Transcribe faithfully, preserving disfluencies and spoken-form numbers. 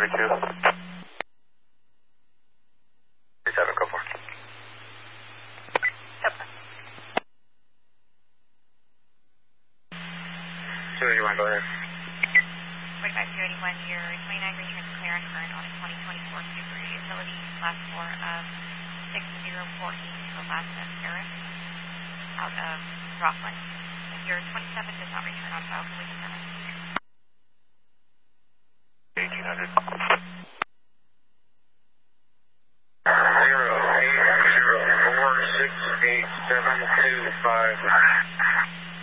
thirty-two. thirty-seven, go for it. Yep. two eighty-one, go ahead. forty-five two eighty-one, your twenty-nine returns clear and current on a twenty twenty-four Subaru Utility, last four of six zero four eight to Alaska Paris, out of Rockland. If your twenty-seven does not return on file, can we confirm it? eighteen hundred. Zero eight zero four six eight seven two five.